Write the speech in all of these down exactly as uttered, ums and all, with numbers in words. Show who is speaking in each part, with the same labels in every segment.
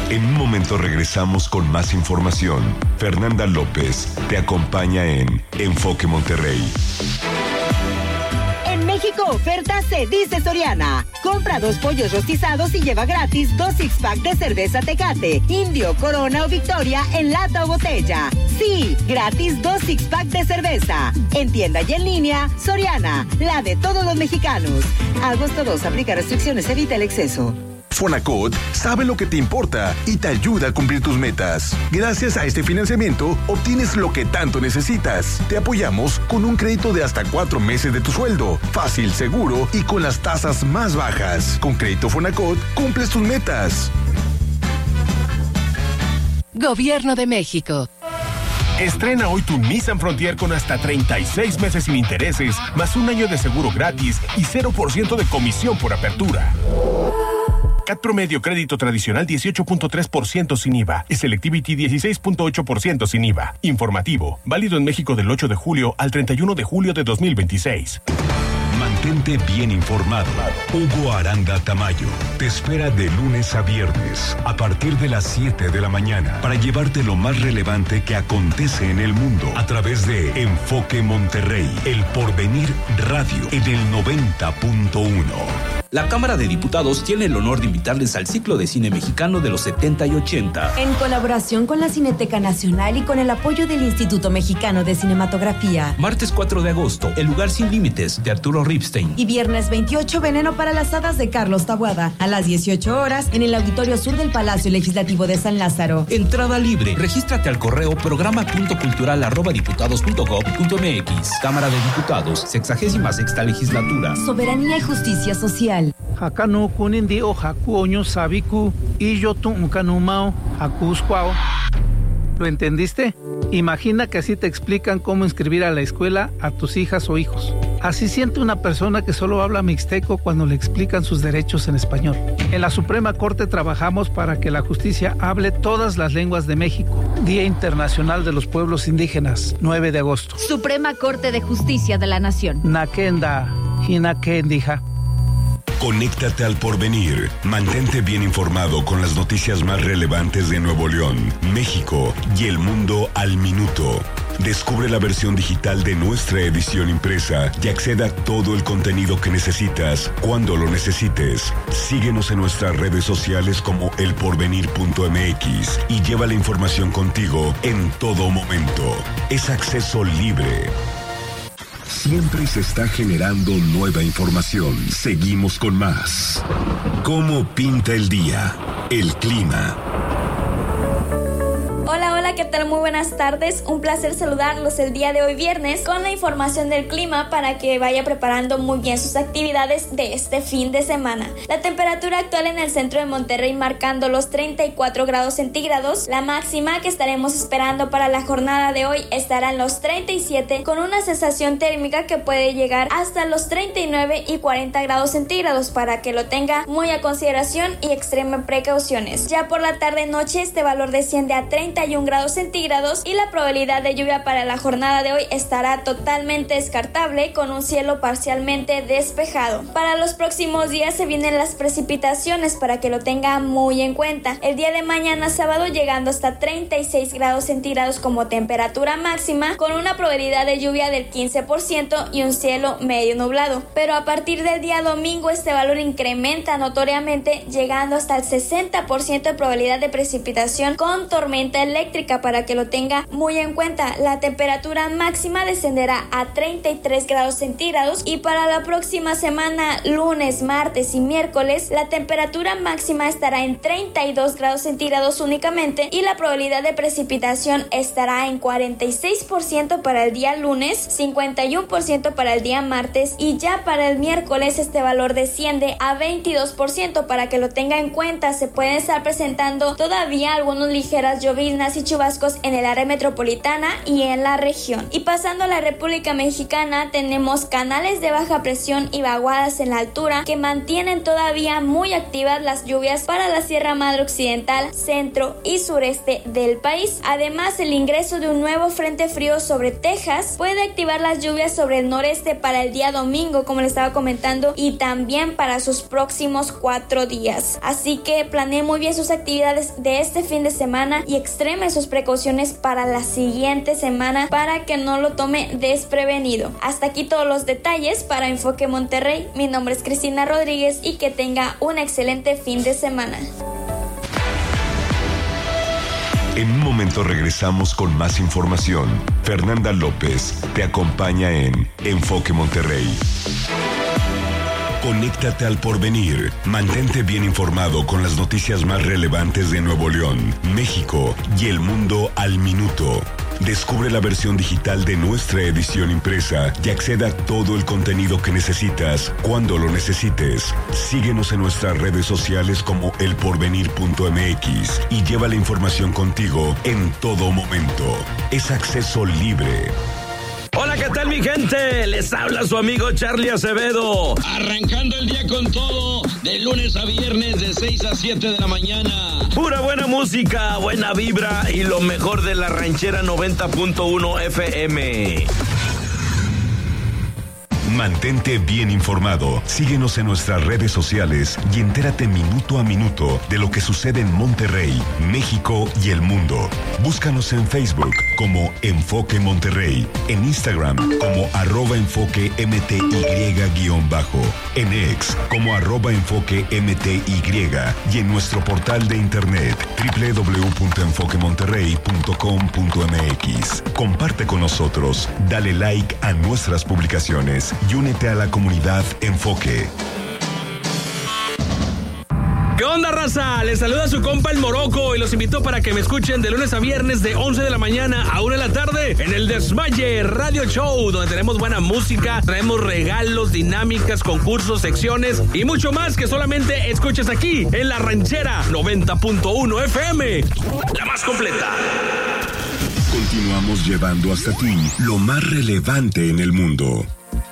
Speaker 1: En un momento regresamos con más información. Fernanda López te acompaña en Enfoque Monterrey.
Speaker 2: En México, oferta se dice Soriana. Compra dos pollos rostizados y lleva gratis dos six-pack de cerveza Tecate, Indio, Corona o Victoria en lata o botella. Sí, gratis dos six-pack de cerveza. En tienda y en línea, Soriana, la de todos los mexicanos. Agosto dos, aplica restricciones, evita el exceso.
Speaker 3: Fonacot sabe lo que te importa y te ayuda a cumplir tus metas. Gracias a este financiamiento, obtienes lo que tanto necesitas. Te apoyamos con un crédito de hasta cuatro meses de tu sueldo. Fácil, seguro y con las tasas más bajas. Con Crédito Fonacot, cumples tus metas.
Speaker 4: Gobierno de México.
Speaker 5: Estrena hoy tu Nissan Frontier con hasta treinta y seis meses sin intereses, más un año de seguro gratis y cero por ciento de comisión por apertura. C A T promedio crédito tradicional dieciocho punto tres por ciento sin I V A y Selectivity dieciséis punto ocho por ciento sin I V A. Informativo, válido en México del ocho de julio al treinta y uno de julio de dos mil veintiséis.
Speaker 1: Mantente bien informado. Hugo Aranda Tamayo te espera de lunes a viernes a partir de las siete de la mañana para llevarte lo más relevante que acontece en el mundo a través de Enfoque Monterrey, El Porvenir Radio en el noventa punto uno.
Speaker 6: La Cámara de Diputados tiene el honor de invitarles al ciclo de cine mexicano de los setenta y ochenta.
Speaker 7: En colaboración con la Cineteca Nacional y con el apoyo del Instituto Mexicano de Cinematografía.
Speaker 6: Martes cuatro de agosto, El Lugar Sin Límites, de Arturo Ripstein.
Speaker 7: Y viernes veintiocho, Veneno para las Hadas, de Carlos Taboada. A las dieciocho horas, en el Auditorio Sur del Palacio Legislativo de San Lázaro.
Speaker 6: Entrada libre. Regístrate al correo programa punto cultural arroba diputados punto gob punto mx. Cámara de Diputados, sexagésima sexta legislatura.
Speaker 7: Soberanía y justicia social.
Speaker 8: Hakanu kunindi o haku oño sabiku y yo tu unkanumao hakusquao. ¿Lo entendiste? Imagina que así te explican cómo inscribir a la escuela a tus hijas o hijos. Así siente una persona que solo habla mixteco cuando le explican sus derechos en español. En la Suprema Corte trabajamos para que la justicia hable todas las lenguas de México. Día Internacional de los Pueblos Indígenas, nueve de agosto.
Speaker 9: Suprema Corte de Justicia de la Nación.
Speaker 8: Nakenda, hinakendija.
Speaker 1: Conéctate al Porvenir. Mantente bien informado con las noticias más relevantes de Nuevo León, México y el mundo al minuto. Descubre la versión digital de nuestra edición impresa y acceda a todo el contenido que necesitas cuando lo necesites. Síguenos en nuestras redes sociales como el porvenir punto m x y lleva la información contigo en todo momento. Es acceso libre. Siempre se está generando nueva información. Seguimos con más. ¿Cómo pinta el día? El clima.
Speaker 10: Hola, hola, ¿qué tal? Muy buenas tardes. Un placer saludarlos el día de hoy viernes con la información del clima para que vaya preparando muy bien sus actividades de este fin de semana. La temperatura actual en el centro de Monterrey marcando los treinta y cuatro grados centígrados. La máxima que estaremos esperando para la jornada de hoy estará en los treinta y siete con una sensación térmica que puede llegar hasta los treinta y nueve y cuarenta grados centígrados para que lo tenga muy a consideración y extreme precauciones. Ya por la tarde noche este valor desciende a treinta y un grados centígrados y la probabilidad de lluvia para la jornada de hoy estará totalmente descartable con un cielo parcialmente despejado. Para los próximos días se vienen las precipitaciones para que lo tenga muy en cuenta. El día de mañana sábado llegando hasta treinta y seis grados centígrados como temperatura máxima con una probabilidad de lluvia del quince por ciento y un cielo medio nublado. Pero a partir del día domingo este valor incrementa notoriamente llegando hasta el sesenta por ciento de probabilidad de precipitación con tormenta eléctrica para que lo tenga muy en cuenta. La temperatura máxima descenderá a treinta y tres grados centígrados y para la próxima semana, lunes, martes y miércoles, la temperatura máxima estará en treinta y dos grados centígrados únicamente y la probabilidad de precipitación estará en cuarenta y seis por ciento para el día lunes, cincuenta y uno por ciento para el día martes y ya para el miércoles este valor desciende a veintidós por ciento para que lo tenga en cuenta. Se pueden estar presentando todavía algunas ligeras lloviznas lloviznas y chubascos en el área metropolitana y en la región. Y pasando a la República Mexicana, tenemos canales de baja presión y vaguadas en la altura que mantienen todavía muy activas las lluvias para la Sierra Madre Occidental, centro y sureste del país. Además, el ingreso de un nuevo frente frío sobre Texas puede activar las lluvias sobre el noreste para el día domingo, como les estaba comentando, y también para sus próximos cuatro días. Así que planee muy bien sus actividades de este fin de semana y extreme sus precauciones para la siguiente semana para que no lo tome desprevenido. Hasta aquí todos los detalles para Enfoque Monterrey. Mi nombre es Cristina Rodríguez y que tenga un excelente fin de semana.
Speaker 1: En un momento regresamos con más información. Fernanda López te acompaña en Enfoque Monterrey. Conéctate al porvenir. Mantente bien informado con las noticias más relevantes de Nuevo León, México y el mundo al minuto. Descubre la versión digital de nuestra edición impresa y acceda a todo el contenido que necesitas cuando lo necesites. Síguenos en nuestras redes sociales como el porvenir punto m x y lleva la información contigo en todo momento. Es acceso libre.
Speaker 11: Hola, ¿qué tal mi gente? Les habla su amigo Charlie Acevedo.
Speaker 12: Arrancando el día con todo, de lunes a viernes de seis a siete de la mañana.
Speaker 11: Pura buena música, buena vibra y lo mejor de la ranchera noventa punto uno F M.
Speaker 1: Mantente bien informado. Síguenos en nuestras redes sociales y entérate minuto a minuto de lo que sucede en Monterrey, México y el mundo. Búscanos en Facebook como Enfoque Monterrey, en Instagram como arroba enfoque mty guión bajo, en X como arroba enfoque mty y en nuestro portal de internet doble u doble u doble u punto enfoque monterrey punto com punto m x. Comparte con nosotros, dale like a nuestras publicaciones y únete a la comunidad Enfoque.
Speaker 11: ¿Qué onda, raza? Les saluda su compa el Morocco y los invito para que me escuchen de lunes a viernes de once de la mañana a una de la tarde en el Desmaye Radio Show, donde tenemos buena música, traemos regalos, dinámicas, concursos, secciones y mucho más que solamente escuchas aquí en la ranchera noventa punto uno F M, la más completa.
Speaker 1: Continuamos llevando hasta ti lo más relevante en el mundo.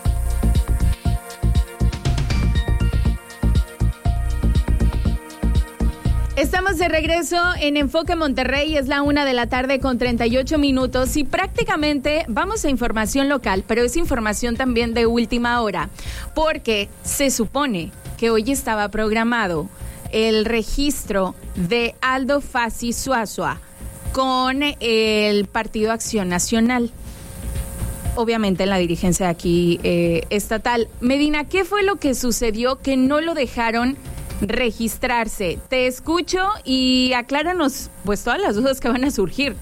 Speaker 13: Estamos de regreso en Enfoque Monterrey, es la una de la tarde con treinta y ocho minutos y prácticamente vamos a información local, pero es información también de última hora, porque se supone que hoy estaba programado el registro de Aldo Fassi Suazua con el Partido Acción Nacional. Obviamente en la dirigencia aquí eh, estatal. Medina, ¿qué fue lo que sucedió que no lo dejaron registrarse? Te escucho y acláranos pues todas las dudas que van a surgir.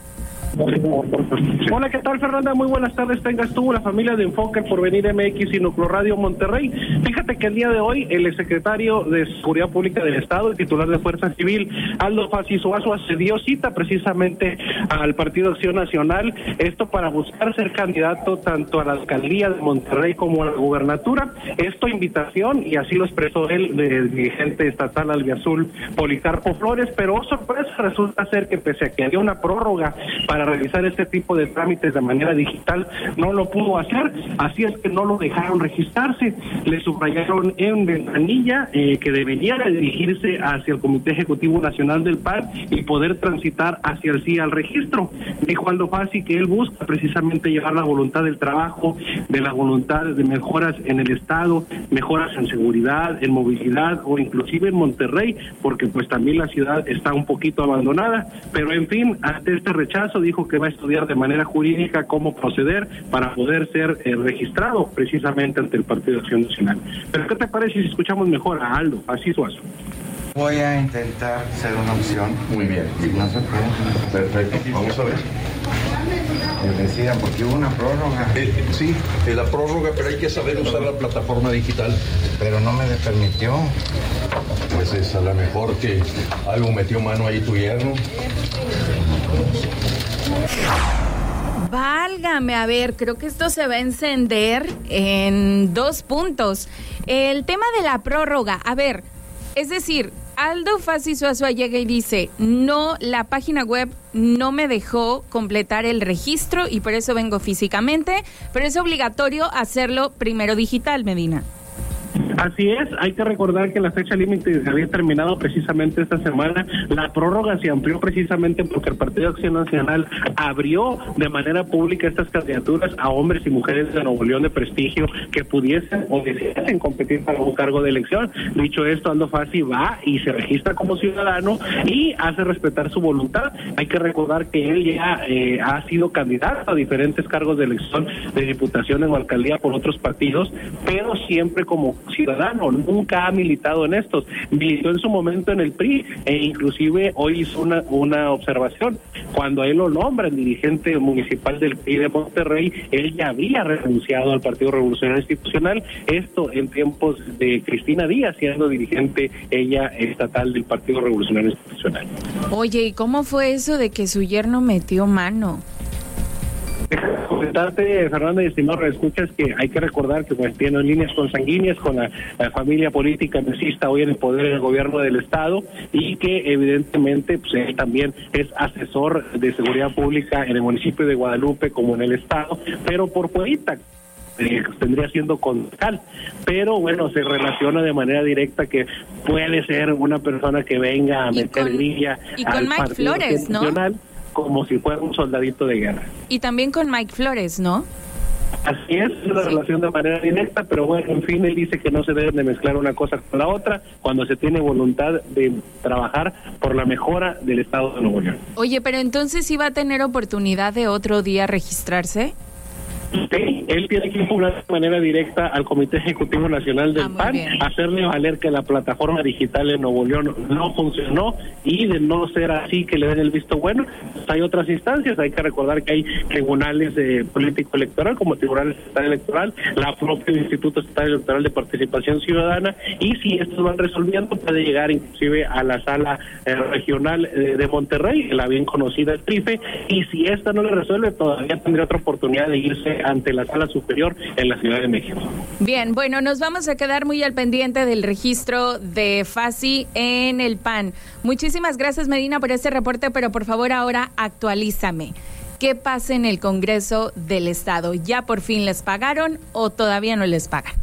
Speaker 14: Hola, ¿qué tal, Fernanda? Muy buenas tardes, tengas tú, la familia de Enfoque, Porvenir M X y Núcleo Radio Monterrey. Fíjate que el día de hoy el secretario de Seguridad Pública del Estado, el titular de Fuerza Civil, Aldo Fassi Suazua, se dio cita precisamente al Partido Acción Nacional, esto para buscar ser candidato tanto a la alcaldía de Monterrey como a la gubernatura. Esto invitación, y así lo expresó él, del dirigente estatal albiazul Policarpo Flores, pero oh, sorpresa, resulta ser que pese a que había una prórroga para realizar este tipo de trámites de manera digital, no lo pudo hacer, así es que no lo dejaron registrarse. Le subrayaron en ventanilla eh, que debería de dirigirse hacia el Comité Ejecutivo Nacional del P A N y poder transitar hacia el sí al registro. Dijo Aldo Fassi que él busca precisamente llevar la voluntad del trabajo, de la voluntad de mejoras en el Estado, mejoras en seguridad, en movilidad o inclusive en Monterrey, porque pues también la ciudad está un poquito abandonada, pero en fin, ante este rechazo dijo que va a estudiar de manera jurídica cómo proceder para poder ser eh, registrado precisamente ante el Partido de Acción Nacional. Pero ¿qué te parece si escuchamos mejor a Aldo Fassi Suazua?
Speaker 15: Voy a intentar ser una opción. Muy bien. Si no se puede. Perfecto. Vamos a ver. Que decidan, porque hubo una prórroga.
Speaker 16: Eh, sí, eh, la prórroga, pero hay que saber usar la plataforma digital.
Speaker 15: Pero no me permitió.
Speaker 16: Pues es a lo mejor que algo metió mano ahí tu yerno.
Speaker 13: Válgame, a ver, creo que esto se va a encender en dos puntos. El tema de la prórroga, a ver, es decir, Aldo Fassi Suazua llega y dice, no, la página web no me dejó completar el registro y por eso vengo físicamente, pero es obligatorio hacerlo primero digital, Medina.
Speaker 14: Así es, hay que recordar que la fecha límite había terminado precisamente esta semana. La prórroga se amplió precisamente porque el Partido Acción Nacional abrió de manera pública estas candidaturas a hombres y mujeres de Nuevo León de prestigio que pudiesen o deseasen competir para un cargo de elección. Dicho esto, Aldo Fassi va y se registra como ciudadano y hace respetar su voluntad. Hay que recordar que él ya eh, ha sido candidato a diferentes cargos de elección de diputación o alcaldía por otros partidos, pero siempre como ciudadano, nunca ha militado en estos. Militó en su momento en el P R I e inclusive hoy hizo una, una observación. Cuando a él lo nombran dirigente municipal del P R I de Monterrey, él ya había renunciado al Partido Revolucionario Institucional, esto en tiempos de Cristina Díaz, siendo dirigente ella estatal del Partido Revolucionario Institucional.
Speaker 13: Oye, ¿y cómo fue eso de que su yerno metió mano?
Speaker 14: Comentarte, Fernanda y estimado, escuchas que hay que recordar que pues tiene líneas consanguíneas con la, la familia política mesista hoy en el poder en el gobierno del estado y que evidentemente pues él también es asesor de seguridad pública en el municipio de Guadalupe como en el estado, pero por fuerita eh, tendría siendo concejal, pero bueno, se relaciona de manera directa que puede ser una persona que venga a meter grilla
Speaker 13: y con
Speaker 14: al
Speaker 13: Mike
Speaker 14: Partido
Speaker 13: Flores, ¿no?
Speaker 14: Como si fuera un soldadito de guerra.
Speaker 13: Y también con Mike Flores, ¿no?
Speaker 14: Así es, es una sí. relación de manera directa, pero bueno, en fin, él dice que no se deben de mezclar una cosa con la otra cuando se tiene voluntad de trabajar por la mejora del estado de Nuevo León.
Speaker 13: Oye, pero entonces ¿sí va a tener oportunidad de otro día registrarse?
Speaker 14: Sí, él tiene que impugnar de manera directa al Comité Ejecutivo Nacional del ah, P A N, bien. hacerle valer que la plataforma digital en Nuevo León no funcionó y de no ser así que le den el visto bueno, pues hay otras instancias. Hay que recordar que hay tribunales de político electoral como Tribunal Estatal Electoral, la propia Instituto Estatal Electoral de Participación Ciudadana, y si estos van resolviendo puede llegar inclusive a la sala eh, regional eh, de Monterrey, la bien conocida TRIFE, y si esta no le resuelve todavía tendría otra oportunidad de irse ante la sala superior en la Ciudad de México.
Speaker 13: Bien, bueno, nos vamos a quedar muy al pendiente del registro de Fassi en el P A N. Muchísimas gracias, Medina, por este reporte, pero por favor ahora actualízame. ¿Qué pasa en el Congreso del Estado? ¿Ya por fin les pagaron o todavía no les pagan?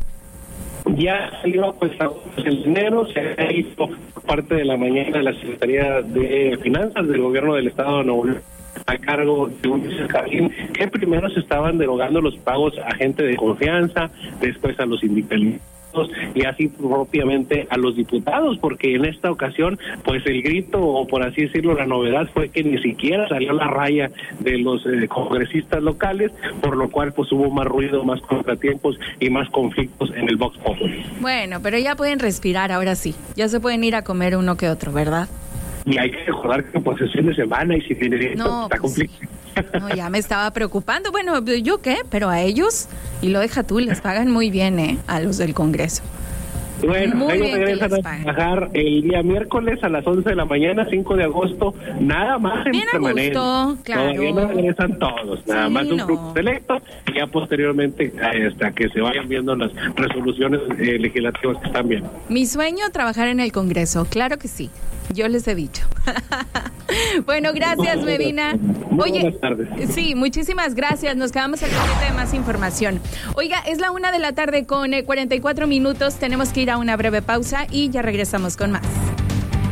Speaker 14: Ya salió pues en enero, se ha hizo por parte de la mañana de la Secretaría de Finanzas del Gobierno del Estado de Nuevo León a cargo de un vicecarlín, que primero se estaban derogando los pagos a gente de confianza, después a los sindicalistas y así propiamente a los diputados, porque en esta ocasión pues el grito, o por así decirlo, la novedad fue que ni siquiera salió la raya de los eh, congresistas locales, por lo cual pues hubo más ruido, más contratiempos y más conflictos en el Vox Populi.
Speaker 13: Bueno, pero ya pueden respirar ahora sí, ya se pueden ir a comer uno que otro, ¿verdad?
Speaker 14: Y hay que recordar que pues es fin de semana y si tiene
Speaker 13: no,
Speaker 14: está
Speaker 13: pues,
Speaker 14: complicado.
Speaker 13: No, ya me estaba preocupando. Bueno, ¿yo qué? Pero a ellos, y lo deja tú, les pagan muy bien, ¿eh? A los del Congreso.
Speaker 14: Bueno,
Speaker 13: muy
Speaker 14: ellos
Speaker 13: bien
Speaker 14: regresan a trabajar el día miércoles a las once de la mañana, cinco de agosto, nada más en
Speaker 13: bien a gusto, claro.
Speaker 14: Todavía no regresan todos, nada sí, más un no. grupo selecto, y ya posteriormente hasta que se vayan viendo las resoluciones eh, legislativas que están viendo.
Speaker 13: Mi sueño, trabajar en el Congreso, claro que sí. Yo les he dicho. Bueno, gracias, Medina.
Speaker 14: Muy
Speaker 13: Oye,
Speaker 14: buenas tardes.
Speaker 13: Sí, muchísimas gracias. Nos quedamos al pendiente de más información. Oiga, es la una de la tarde con cuarenta y cuatro minutos. Tenemos que ir a una breve pausa y ya regresamos con más.